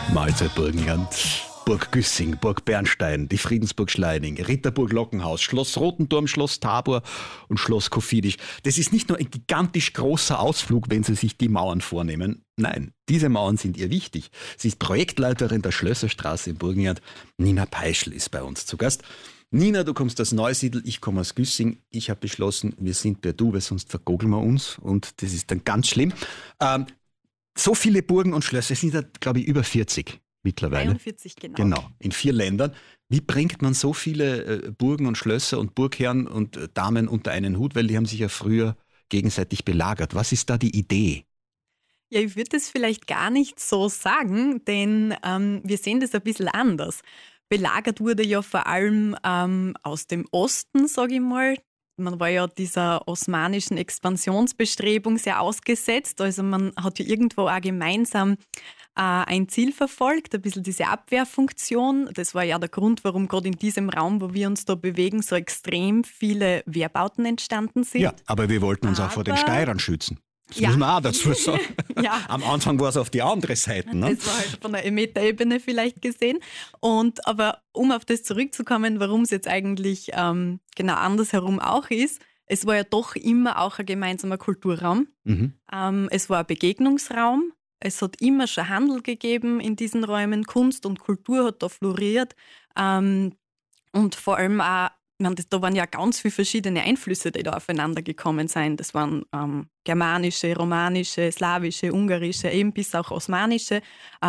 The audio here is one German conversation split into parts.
Mahlzeit Burgenland, Burg Güssing, Burg Bernstein, die Friedensburg Schleining, Ritterburg Lockenhaus, Schloss Rotenturm, Schloss Tabor und Schloss Kofidis. Das ist nicht nur ein gigantisch großer Ausflug, wenn Sie sich die Mauern vornehmen. Nein, diese Mauern sind ihr wichtig. Sie ist Projektleiterin der Schlösserstraße in Burgenland. Nina Peischl ist bei uns zu Gast. Nina, du kommst aus Neusiedl, ich komme aus Güssing. Ich habe beschlossen, wir sind per Du, weil sonst vergogeln wir uns und das ist dann ganz schlimm. So viele Burgen und Schlösser, es sind da, glaube ich, über 40 mittlerweile. 43, genau. Genau, in 4 Ländern. Wie bringt man so viele Burgen und Schlösser und Burgherren und Damen unter einen Hut? Weil die haben sich ja früher gegenseitig belagert. Was ist da die Idee? Ja, ich würde das vielleicht gar nicht so sagen, denn wir sehen das ein bisschen anders. Belagert wurde ja vor allem aus dem Osten, sage ich mal. Man war ja dieser osmanischen Expansionsbestrebung sehr ausgesetzt. Also man hat ja irgendwo auch gemeinsam ein Ziel verfolgt, ein bisschen diese Abwehrfunktion. Das war ja der Grund, warum gerade in diesem Raum, wo wir uns da bewegen, so extrem viele Wehrbauten entstanden sind. Ja, aber wir wollten uns auch vor den Steirern schützen. Das muss man auch dazu sagen. Ja. Am Anfang war es auf die andere Seite. Ne? Das war halt von der Metaebene vielleicht gesehen. Aber um auf das zurückzukommen, warum es jetzt eigentlich genau andersherum auch ist, es war ja doch immer auch ein gemeinsamer Kulturraum. Mhm. Es war ein Begegnungsraum. Es hat immer schon Handel gegeben in diesen Räumen. Kunst und Kultur hat da floriert. Und vor allem auch, da waren ja ganz viele verschiedene Einflüsse, die da aufeinander gekommen sind. Das waren germanische, romanische, slawische, ungarische, eben bis auch osmanische.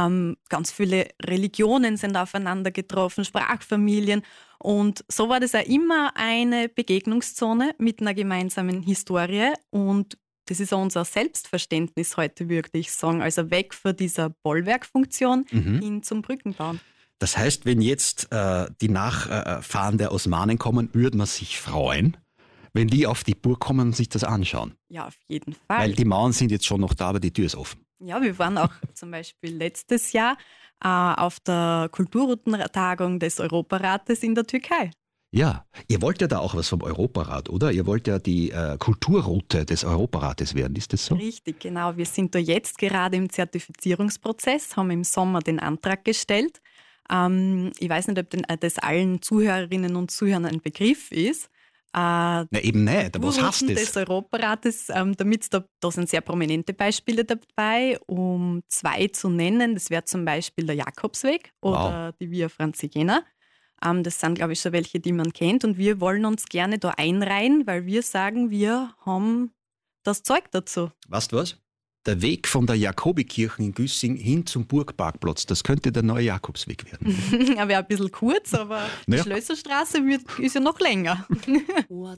Ganz viele Religionen sind aufeinander getroffen, Sprachfamilien. Und so war das auch immer eine Begegnungszone mit einer gemeinsamen Historie. Und das ist auch unser Selbstverständnis heute, würde ich sagen. Also weg von dieser Bollwerkfunktion hin zum Brückenbauen. Das heißt, wenn jetzt die Nachfahren der Osmanen kommen, würde man sich freuen, wenn die auf die Burg kommen und sich das anschauen. Ja, auf jeden Fall. Weil die Mauern sind jetzt schon noch da, aber die Tür ist offen. Ja, wir waren auch zum Beispiel letztes Jahr auf der Kulturroutentagung des Europarates in der Türkei. Ja, ihr wollt ja da auch was vom Europarat, oder? Ihr wollt ja die Kulturroute des Europarates werden, ist das so? Richtig, genau. Wir sind da jetzt gerade im Zertifizierungsprozess, haben im Sommer den Antrag gestellt. Ich weiß nicht, ob das allen Zuhörerinnen und Zuhörern ein Begriff ist. Na eben nicht, aber was heißt das? Des Europarates, da sind sehr prominente Beispiele dabei, um 2 zu nennen. Das wäre zum Beispiel der Jakobsweg oder die Via Francigena. Das sind, glaube ich, schon welche, die man kennt. Und wir wollen uns gerne da einreihen, weil wir sagen, wir haben das Zeug dazu. Weißt du was? Der Weg von der Jakobikirche in Güssing hin zum Burgparkplatz, das könnte der neue Jakobsweg werden. Er wäre ein bisschen kurz, aber die Schlösserstraße ist ja noch länger.